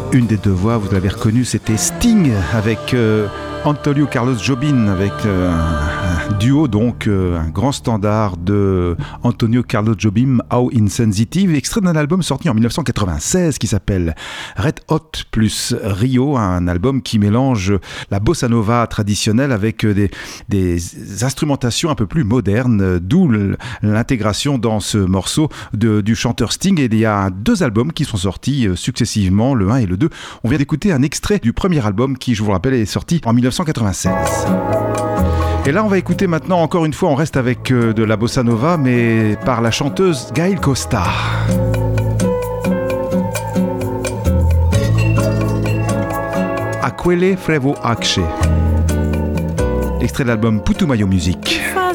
Une des deux voix, vous l'avez reconnu, c'était Sting avec Antonio Carlos Jobim, avec un duo, donc un grand standard de Antonio Carlos Jobim, How Insensitive, extrait d'un album sorti en 1996 qui s'appelle Red Hot plus Rio, un album qui mélange la bossa nova traditionnelle avec des instrumentations un peu plus modernes, d'où l'intégration dans ce morceau du chanteur Sting. Et il y a deux albums qui sont sortis successivement, le 1 et le 2. On vient d'écouter un extrait du premier album qui, je vous le rappelle, est sorti en 1996. Et là, on va écouter maintenant, encore une fois, on reste avec de la bossa nova, mais par la chanteuse Gail Costa. Aquele Frevo Acche. Extrait de l'album Putumayo Music.